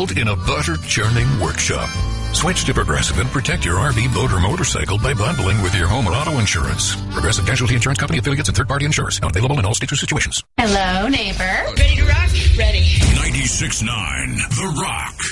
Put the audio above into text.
result in a butter-churning workshop. Switch to Progressive and protect your RV, boat, or motorcycle by bundling with your home or auto insurance. Progressive Casualty Insurance Company, affiliates, and third-party insurers. Not available in all states or situations. Hello, neighbor. Ready to rock? Ready. 96.9 The Rock.